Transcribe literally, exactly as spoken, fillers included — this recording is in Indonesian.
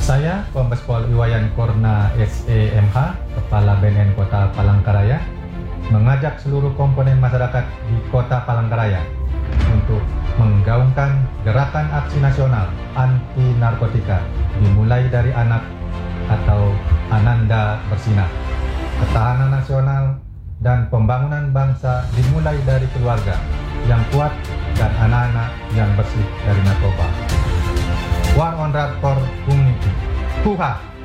Saya, Kombes Pol Iwayan Korna S E M H, Kepala B N N Kota Palangkaraya, mengajak seluruh komponen masyarakat di Kota Palangkaraya untuk menggaungkan gerakan aksi nasional anti narkotika dimulai dari anak atau Ananda Bersinar. Ketahanan nasional dan pembangunan bangsa dimulai dari keluarga yang kuat dan anak-anak yang bersih dari narkoba. War on Drug for Humanity. Huha!